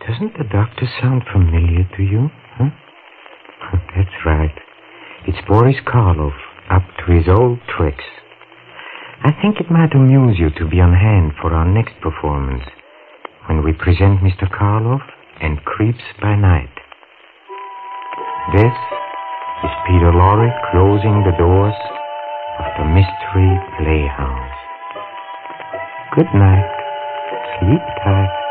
Doesn't the doctor sound familiar to you? Huh? That's right. It's Boris Karloff, up to his old tricks. I think it might amuse you to be on hand for our next performance, when we present Mr. Karloff and Creeps by Night. This is Peter Lorre closing the doors of the Mystery Playhouse. Good night. Sleep tight.